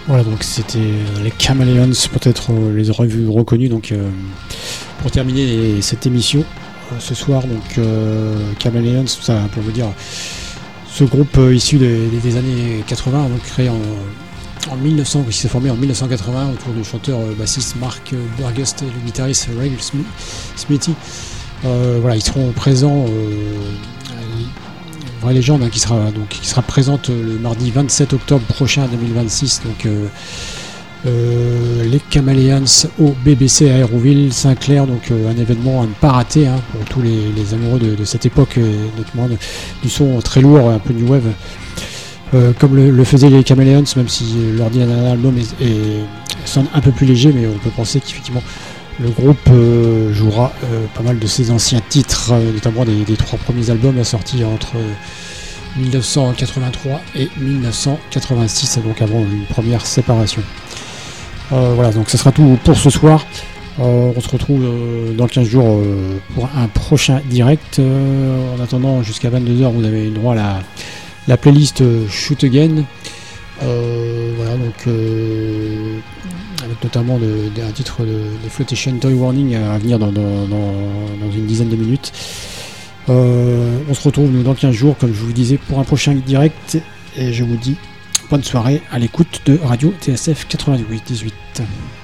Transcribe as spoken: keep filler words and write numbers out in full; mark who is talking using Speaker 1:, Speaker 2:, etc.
Speaker 1: Voilà, donc c'était les Chameleons, peut-être euh, les aurez vus reconnus. Donc euh, pour terminer les, cette émission euh, ce soir, donc euh, Chameleons, ça pour vous dire, ce groupe euh, issu des, des années quatre-vingts, donc créé en, en mille neuf cents, qui s'est formé en mille neuf cent quatre-vingts autour du chanteur euh, bassiste Mark Burgust et le guitariste Ray Smithy. Euh, voilà, ils seront présents. Euh, Vraie légende hein, qui sera donc qui sera présente le mardi vingt-sept octobre prochain deux mille vingt-six, donc euh, euh, les Chameleons au B B C à Hérouville Saint-Clair, donc euh, un événement à ne pas rater hein, pour tous les, les amoureux de, de cette époque, euh, notamment de, du son très lourd, un peu new wave, euh, comme le, le faisaient les Chameleons, même si leur dernier album est, est, sonne un peu plus léger, mais on peut penser qu'effectivement le groupe euh, jouera euh, pas mal de ses anciens titres, euh, notamment des, des trois premiers albums sortis entre euh, mille neuf cent quatre-vingt-trois et mille neuf cent quatre-vingt-six, donc avant une première séparation. Euh, voilà, donc ce sera tout pour ce soir. Euh, on se retrouve euh, dans quinze jours euh, pour un prochain direct. Euh, en attendant, jusqu'à vingt-deux heures, vous avez droit à la, la playlist Shoot Again. Euh, voilà, donc euh, avec notamment de, de, un titre de, de Flotation Toy Warning à venir dans, dans, dans, dans une dizaine de minutes. Euh, on se retrouve nous dans quinze jours, comme je vous disais, pour un prochain direct, et je vous dis bonne soirée à l'écoute de Radio T S F quatre-vingt-huit dix-huit.